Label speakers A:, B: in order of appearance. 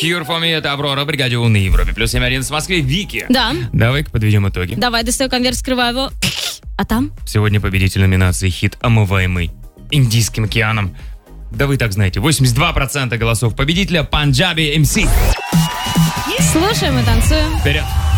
A: Cure for Me, это Аврора, бригаде У на Европе. Плюс 7-1 в Москве. Вики.
B: Да.
A: Давай-ка подведем итоги.
B: Давай, достаю конверт, скрываю его. А там?
A: Сегодня победитель номинации «Хит, омываемый Индийским океаном». Да вы так знаете, 82% голосов победителя Punjabi MC.
B: Слушаем и танцуем.
A: Вперед!